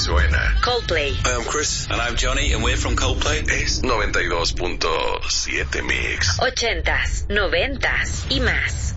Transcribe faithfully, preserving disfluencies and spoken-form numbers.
suena. Coldplay. Hi, I'm Chris. And I'm Johnny, and we're from Coldplay. Es noventa y dos punto siete Mix. Ochentas, noventas y más.